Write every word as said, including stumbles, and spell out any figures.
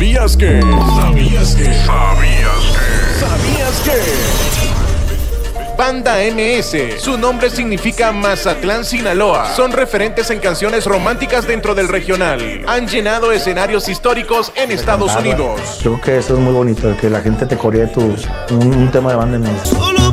¿Sabías que? ¿Sabías que? ¿Sabías que? ¿Sabías que? Banda M S, su nombre significa Mazatlán, Sinaloa. Son referentes en canciones románticas dentro del regional. Han llenado escenarios históricos en Estados Unidos. Creo que eso es muy bonito, que la gente te coree tu, un, un tema de Banda M S.